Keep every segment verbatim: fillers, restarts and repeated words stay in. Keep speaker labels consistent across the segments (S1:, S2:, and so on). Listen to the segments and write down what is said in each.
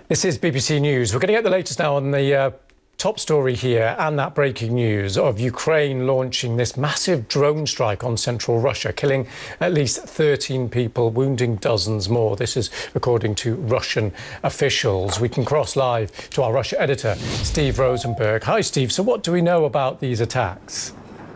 S1: This is B B C News. We're going to get the latest now on the uh, top story here and that breaking news of Ukraine launching this massive drone strike on central Russia, killing at least thirteen people, wounding dozens more. This is according to Russian officials. We can cross live to our Russia editor, Steve Rosenberg. Hi, Steve. So what do we know about these attacks?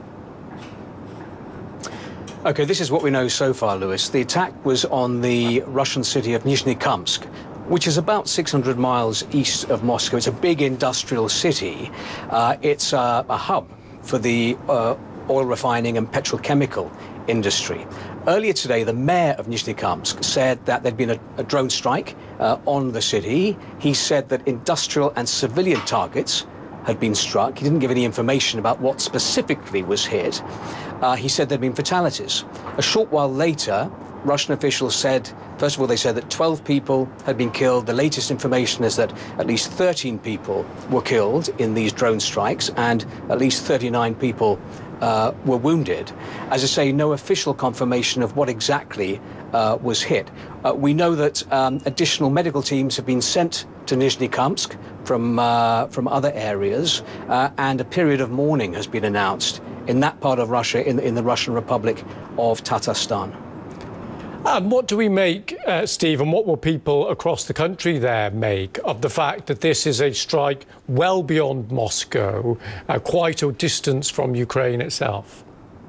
S2: OK, this is what we know so far, Lewis. The attack was on the Russian city of Nizhny-Kamsk, which is about six hundred miles east of Moscow. It's a big industrial city. Uh, it's uh, a hub for the uh, oil refining and petrochemical industry. Earlier today, the mayor of Nizhny-Kamsk said that there'd been a, a drone strike uh, on the city. He said that industrial and civilian targets had been struck. He didn't give any information about what specifically was hit. Uh, he said there'd been fatalities. A short while later, Russian officials said, first of all, they said that twelve people had been killed. The latest information is that at least thirteen people were killed in these drone strikes and at least thirty-nine people uh, were wounded. As I say, no official confirmation of what exactly uh, was hit. Uh, we know that um, additional medical teams have been sent to Nizhny-Kamsk from, uh, from other areas, uh, and a period of mourning has been announced in that part of Russia, in, in the Russian Republic of Tatarstan.
S1: And what do we make, uh, Steve, and what will people across the country there make of the fact that this is a strike well beyond Moscow, uh, quite a distance from Ukraine itself?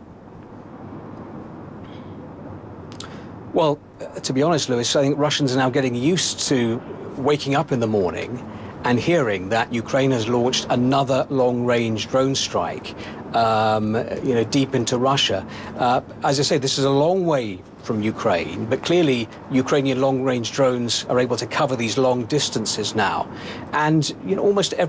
S2: Well, uh, to be honest, Lewis, I think Russians are now getting used to waking up in the morning and hearing that Ukraine has launched another long-range drone strike, um, you know, deep into Russia. Uh, as I say, this is a long way from Ukraine, but clearly Ukrainian long-range drones are able to cover these long distances now. And, you know, almost every